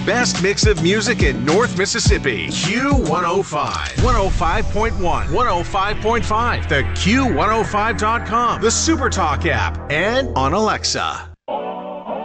Best mix of music in North Mississippi. Q105. 105.1. 105.5. The Q105.com. The SuperTalk app. And on Alexa.